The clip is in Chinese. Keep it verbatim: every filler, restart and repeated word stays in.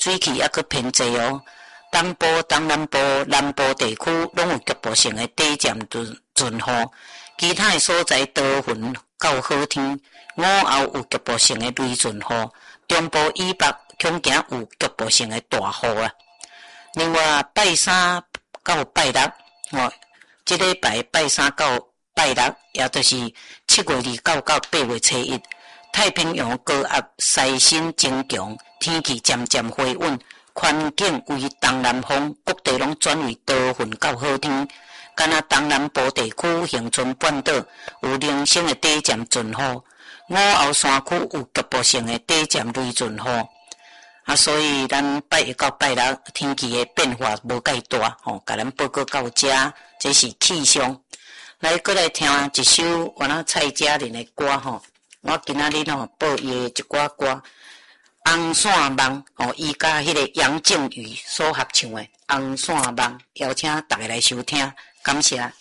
水汽还佫偏济哦。东部、东南部、南部地区拢有局部性的短暂阵阵雨，其他的所在多云到好天。午后有局部性的微阵雨，中部以北恐惊有局部性的大雨啊。另外，拜三到拜六，哦，这礼拜拜三到拜六，也就是七月二九到八月初一，太平洋高压西伸增强，天气渐渐回稳。环境为东南风，各地拢转为多云到好天。敢若东南部地区、恒春半岛有零星的短暂阵雨，午后山区有局部性的短暂雷阵雨。啊，所以咱拜一到拜六天气的变化无介大，吼，甲咱报告到这，这是气象。来，过来听一首我那蔡佳玲的歌吼，我今仔日吼报伊的一寡歌。红线梦哦，伊甲迄个杨靖宇所合唱的《红线梦》，邀请大家来收听，感谢。